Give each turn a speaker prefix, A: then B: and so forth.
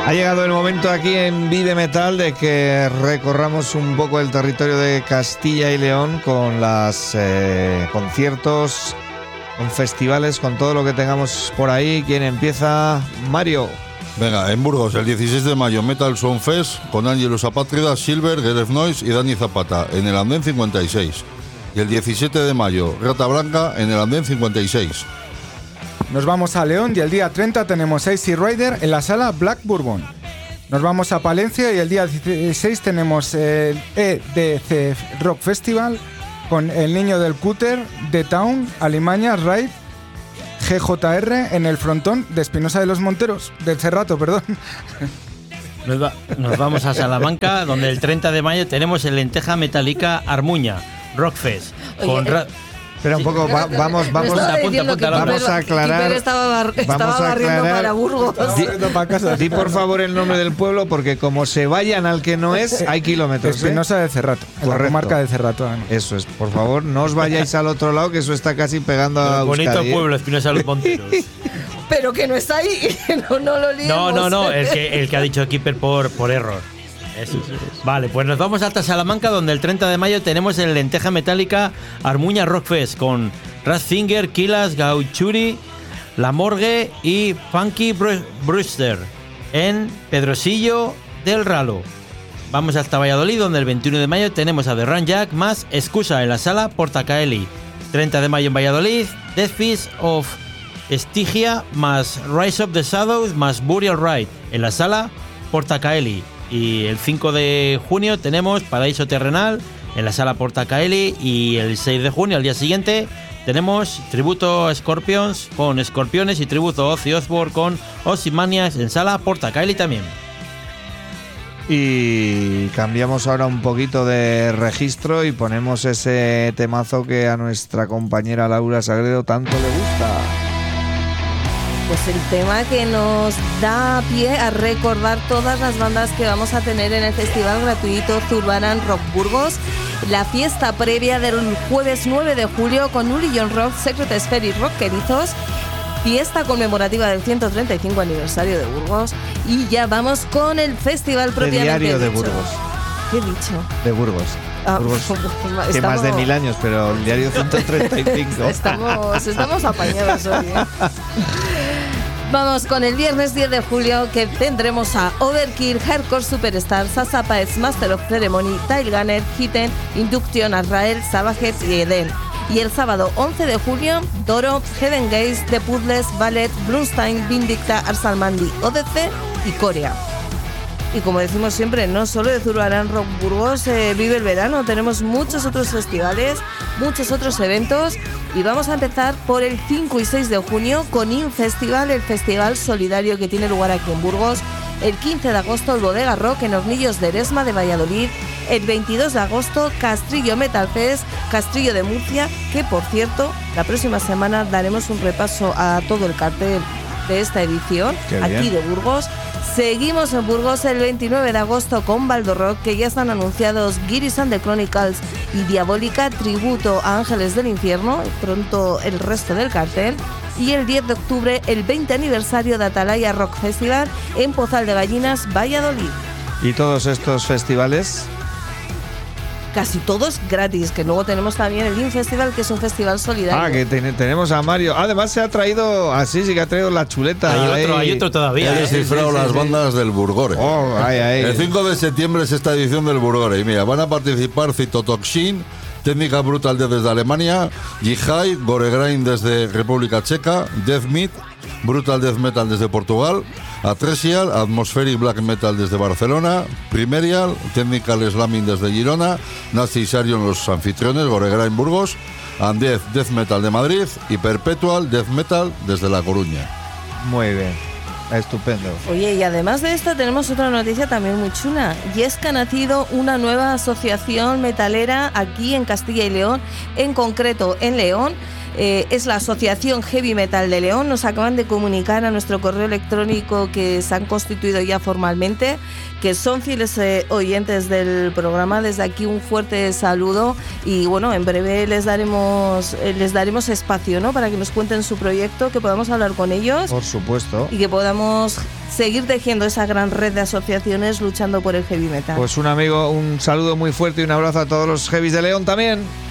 A: Ha llegado el momento aquí en Vive Metal de que recorramos un poco el territorio de Castilla y León con los conciertos, con festivales, con todo lo que tengamos por ahí. ¿Quién empieza? Mario.
B: Venga, en Burgos, el 16 de mayo, Metal Sound Fest con Ángelus Apátrida, Silver, Geref Noise y Dani Zapata en el Andén 56. Y el 17 de mayo, Rata Blanca en el Andén 56.
C: Nos vamos a León y el día 30 tenemos AC Rider en la sala Black Bourbon. Nos vamos a Palencia y el día 16 tenemos el EDC Rock Festival con El Niño del Cúter, The Town, Alimaña, Raid, GJR en el frontón de Espinosa de los Monteros, del Cerrato, perdón.
D: Nos vamos a Salamanca, donde el 30 de mayo tenemos el Lenteja Metálica Armuña Rockfest.
A: Espera un poco, vamos a aclarar.
E: Estaba barriendo para Burgos.
A: Di por favor el nombre del pueblo, porque como se vayan al que no es, hay kilómetros.
C: Espinosa del Cerrato, en la comarca del Cerrato.
A: Eso es, por favor, no os vayáis al otro lado, que eso está casi pegando a Euskadi.
D: Bonito pueblo, Espinosa de los Monteros.
E: Pero que no está ahí, no lo liemos.
D: No, el que ha dicho Keeper por error. Eso. Vale, pues nos vamos hasta Salamanca, donde el 30 de mayo tenemos el Lenteja Metálica Armuña Rockfest con Ratzinger, Kilas, Gauchuri, La Morgue y Funky Brewster en Pedrosillo del Ralo. Vamos hasta Valladolid, donde el 21 de mayo tenemos a The Run Jack más Excusa en la sala Portacaeli. 30 de mayo en Valladolid, Death Feast of Estigia más Rise of the Shadows más Burial Ride en la sala Portacaeli. Y el 5 de junio tenemos Paraíso Terrenal en la sala Portacaeli. Y el 6 de junio, al día siguiente, tenemos tributo a Scorpions con Escorpiones y tributo a Ozzy Osbourne con Ozzymaniacs en sala Portacaeli también.
A: Y cambiamos ahora un poquito de registro y ponemos ese temazo que a nuestra compañera Laura Sagredo tanto le gusta.
E: Pues el tema que nos da pie a recordar todas las bandas que vamos a tener en el festival gratuito Zurbaran Rock Burgos, la fiesta previa del jueves 9 de julio con Ulillon Rock, Secret Sphere y Rockerizos, fiesta conmemorativa del 135 aniversario de Burgos, y ya vamos con el festival propiamente
A: dicho. De
E: Burgos. ¿Qué he dicho?
A: De Burgos. Burgos, que más de 1000 años, pero el diario 135.
E: Estamos apañados hoy, ¿eh? Vamos con el viernes 10 de julio, que tendremos a Overkill, Hardcore Superstar, Sasapaez, Master of Ceremony, Tile Gunner, Hitten, Induction, Azrael, Savage y Eden. Y el sábado 11 de julio, Doro, Heaven Gaze, The Puzzles, Ballet, Blumstein, Vindicta, Arsalmandi, ODC y Corea. Y como decimos siempre, no solo de Zurbaran Rock Burgos vive el verano, tenemos muchos otros festivales, muchos otros eventos, y vamos a empezar por el 5 y 6 de junio con Infestival, el festival solidario que tiene lugar aquí en Burgos. El 15 de agosto el Bodega Rock en Hornillos de Eresma de Valladolid. El 22 de agosto Castrillo Metal Fest, Castrillo de Murcia, que por cierto, la próxima semana daremos un repaso a todo el cartel de esta edición aquí de Burgos. Seguimos en Burgos el 29 de agosto con Baldo Rock, que ya están anunciados Giris and the Chronicles y Diabólica, tributo a Ángeles del Infierno, y pronto el resto del cartel. Y el 10 de octubre el 20 aniversario de Atalaya Rock Festival en Pozal de Gallinas, Valladolid.
A: ¿Y todos estos festivales?
E: Casi todos gratis, que luego tenemos también el Infestival, que es un festival solidario.
A: Que tenemos a Mario. Además se ha traído, sí que ha traído la chuleta.
D: Hay otro todavía.
B: He descifrado las bandas del Burgore. El 5 de septiembre es esta edición del Burgore. Y mira, van a participar Cytotoxin, Técnica Brutal desde Alemania, Jihad, Goregrind desde República Checa, Death Meat, Brutal Death Metal desde Portugal, Atresial, Atmospheric Black Metal desde Barcelona, Primerial, Technical Slamming desde Girona, Nazi Sarion los anfitriones, Goregrind Burgos, Undeath Death Metal de Madrid y Perpetual Death Metal desde La Coruña.
A: Muy bien. Estupendo.
E: Oye, y además de esto tenemos otra noticia también muy chula, y es que ha nacido una nueva asociación metalera aquí en Castilla y León, en concreto en León, es la Asociación Heavy Metal de León. Nos acaban de comunicar a nuestro correo electrónico que se han constituido ya formalmente, que son fieles oyentes del programa. Desde aquí un fuerte saludo y bueno, en breve les daremos espacio, ¿no? Para que nos cuenten su proyecto, que podamos hablar con ellos.
A: Por supuesto.
E: Y que podamos seguir tejiendo esa gran red de asociaciones luchando por el heavy metal.
A: Pues un saludo muy fuerte y un abrazo a todos los heavies de León también.